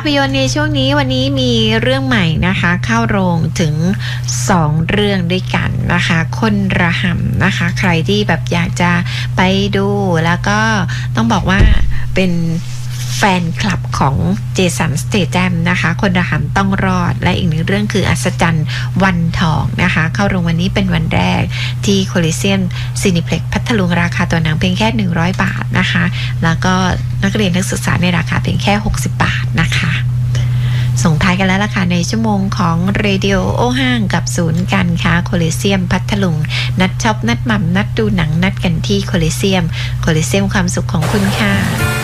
พยนตร์ในช่วงนี้วันนี้มีเรื่องใหม่นะคะเข้าโรงถึง2เรื่องด้วยกันนะคะคนระหำนะคะใครที่แบบอยากจะไปดูแล้วก็ต้องบอกว่าเป็นแฟนคลับของเจสันสเตแธมนะคะคนระหำต้องรอดและอีกหนึ่งเรื่องคืออัศจรรย์วันทองนะคะเข้าโรงวันนี้เป็นวันแรกที่โคลิเซียมซินิเพล็กซ์พัทลุงราคาตัวหนังเพียงแค่100 บาทนะคะแล้วก็นักเรียนนักศึกษาในราคาเพียงแค่60 บาทนะคะส่งท้ายกันแล้วล่ะค่ะในชั่วโมงของเรดิโอโอห้างกับศูนย์การค้าโคลิเซียมพัทลุงนัดช็อปนัดหม่ำนัดดูหนังนัดกันที่โคลิเซียมความสุขของคุณค่ะ